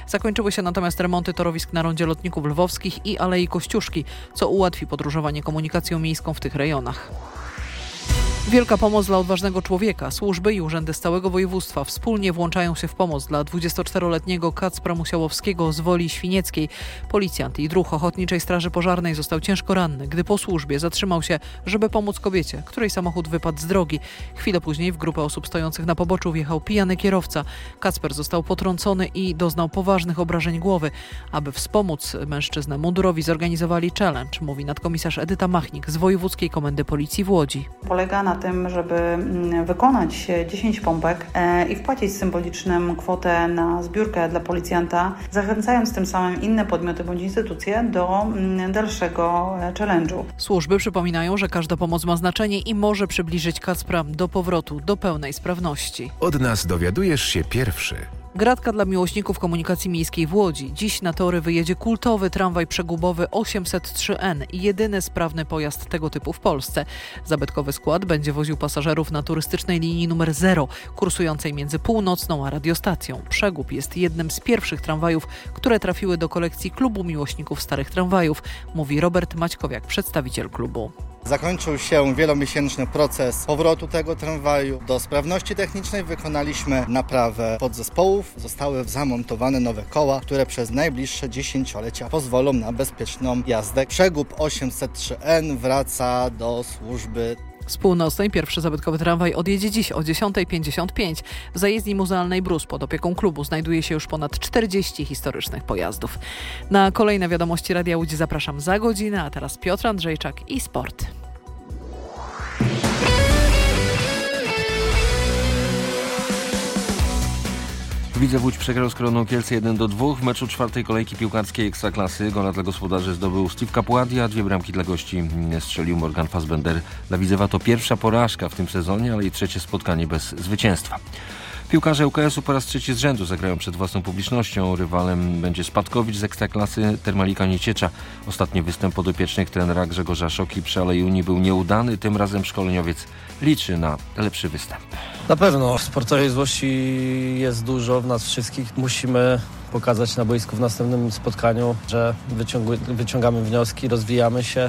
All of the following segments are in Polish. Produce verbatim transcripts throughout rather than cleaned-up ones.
Zakończyły się natomiast remonty torowisk na rondzie Lotników Lwowskich i Alei Kościuszki, co ułatwi podróżowanie komunikacją miejską w tych rejonach. Wielka pomoc dla odważnego człowieka. Służby i urzędy z całego województwa wspólnie włączają się w pomoc dla dwudziestoczteroletniego Kacpra Musiałowskiego z Woli Świnieckiej. Policjant i druh Ochotniczej Straży Pożarnej został ciężko ranny, gdy po służbie zatrzymał się, żeby pomóc kobiecie, której samochód wypadł z drogi. Chwilę później w grupę osób stojących na poboczu wjechał pijany kierowca. Kacper został potrącony i doznał poważnych obrażeń głowy. Aby wspomóc mężczyznę, mundurowi zorganizowali challenge, mówi nadkomisarz Edyta Machnik z Wojewódzkiej Komendy Policji w Łodzi. Polega na tym, żeby wykonać dziesięć pompek i wpłacić symboliczną kwotę na zbiórkę dla policjanta, zachęcając tym samym inne podmioty bądź instytucje do dalszego challenge'u. Służby przypominają, że każda pomoc ma znaczenie i może przybliżyć Kacpra do powrotu do pełnej sprawności. Od nas dowiadujesz się pierwszy. Gratka dla miłośników komunikacji miejskiej w Łodzi. Dziś na tory wyjedzie kultowy tramwaj przegubowy osiemset trzy N, jedyny sprawny pojazd tego typu w Polsce. Zabytkowy skład będzie woził pasażerów na turystycznej linii numer zero, kursującej między Północną a radiostacją. Przegub jest jednym z pierwszych tramwajów, które trafiły do kolekcji Klubu Miłośników Starych Tramwajów, mówi Robert Maćkowiak, przedstawiciel klubu. Zakończył się wielomiesięczny proces powrotu tego tramwaju. Do sprawności technicznej wykonaliśmy naprawę podzespołów. Zostały zamontowane nowe koła, które przez najbliższe dziesięciolecia pozwolą na bezpieczną jazdę. Przegub osiemset trzy N wraca do służby. Z Północnej pierwszy zabytkowy tramwaj odjedzie dziś o dziesiąta pięćdziesiąt pięć. W zajezdni muzealnej Brus pod opieką klubu znajduje się już ponad czterdzieści historycznych pojazdów. Na kolejne wiadomości Radia Łódź zapraszam za godzinę, a teraz Piotr Andrzejczak i sport. Widzew Łódź przegrał z Koroną Kielce jeden do dwóch. W meczu czwartej kolejki piłkarskiej Ekstraklasy gola dla gospodarzy zdobył Steve Capuadi, a dwie bramki dla gości strzelił Morgan Fassbender. Dla Widzewa to pierwsza porażka w tym sezonie, ale i trzecie spotkanie bez zwycięstwa. Piłkarze U K S-u po raz trzeci z rzędu zagrają przed własną publicznością. Rywalem będzie Spadkowicz z Ekstraklasy, Termalika Nieciecza. Ostatni występ podopiecznych trenera Grzegorza Szoki przy Alei Unii był nieudany. Tym razem szkoleniowiec liczy na lepszy występ. Na pewno sportowej złości jest dużo w nas wszystkich. Musimy pokazać na boisku w następnym spotkaniu, że wyciągu- wyciągamy wnioski, rozwijamy się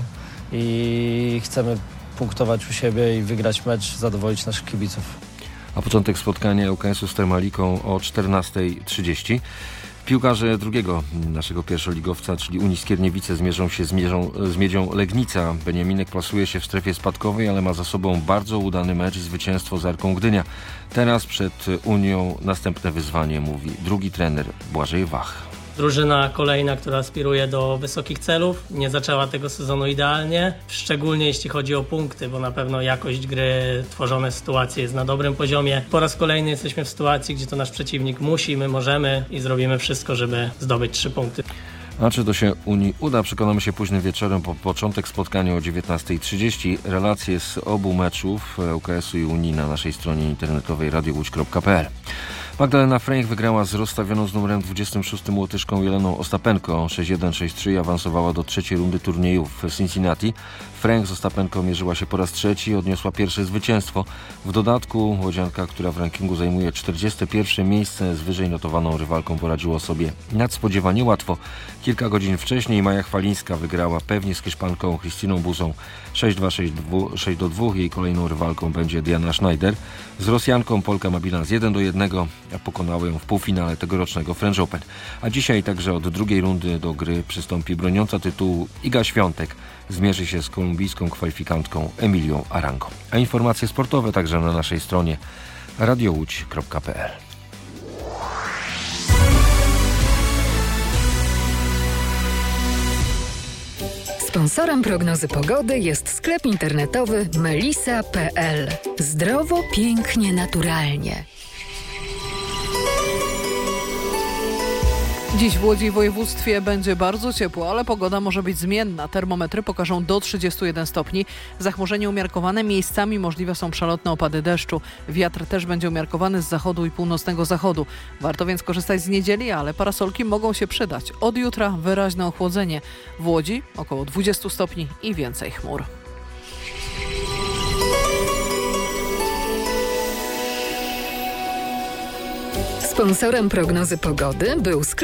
i chcemy punktować u siebie i wygrać mecz, zadowolić naszych kibiców. A początek spotkania U K S-u z Termaliką o czternasta trzydzieści. Piłkarze drugiego naszego pierwszoligowca, czyli Unii Skierniewice, zmierzą się z, mierzą, z Miedzią Legnica. Beniaminek plasuje się w strefie spadkowej, ale ma za sobą bardzo udany mecz i zwycięstwo z Arką Gdynia. Teraz przed Unią następne wyzwanie, mówi drugi trener Błażej Wach. Drużyna kolejna, która aspiruje do wysokich celów, nie zaczęła tego sezonu idealnie, szczególnie jeśli chodzi o punkty, bo na pewno jakość gry, tworzone sytuacje jest na dobrym poziomie. Po raz kolejny jesteśmy w sytuacji, gdzie to nasz przeciwnik musi, my możemy i zrobimy wszystko, żeby zdobyć trzy punkty. A czy to się Unii uda? Przekonamy się późnym wieczorem, po początek spotkania o dziewiętnasta trzydzieści. Relacje z obu meczów U K S-u i Unii na naszej stronie internetowej radio łódź kropka p l. Magdalena Fręch wygrała z rozstawioną z numerem dwudziestym szóstym Łotyszką Jeleną Ostapenko sześć jeden sześć trzy i awansowała do trzeciej rundy turnieju w Cincinnati. Fręch z Ostapenko mierzyła się po raz trzeci i odniosła pierwsze zwycięstwo. W dodatku łodzianka, która w rankingu zajmuje czterdzieste pierwsze miejsce, z wyżej notowaną rywalką poradziła sobie nadspodziewanie łatwo. Kilka godzin wcześniej Maja Chwalińska wygrała pewnie z Hiszpanką Christiną Buzą sześć dwa sześć do dwóch. Jej kolejną rywalką będzie Diana Schneider. Z Rosjanką Polka ma bilans jeden do jednego, a pokonała ją w półfinale tegorocznego French Open. A dzisiaj także od drugiej rundy do gry przystąpi broniąca tytułu Iga Świątek. Zmierzy się z kolumbijską kwalifikantką Emilią Arango. A informacje sportowe także na naszej stronie radio łódź kropka p l. Sponsorem prognozy pogody jest sklep internetowy melisa kropka p l. Zdrowo, pięknie, naturalnie. Dziś w Łodzi i województwie będzie bardzo ciepło, ale pogoda może być zmienna. Termometry pokażą do trzydziestu jeden stopni. Zachmurzenie umiarkowane, miejscami możliwe są przelotne opady deszczu. Wiatr też będzie umiarkowany z zachodu i północnego zachodu. Warto więc korzystać z niedzieli, ale parasolki mogą się przydać. Od jutra wyraźne ochłodzenie. W Łodzi około dwudziestu stopni i więcej chmur. Sponsorem prognozy pogody był sklep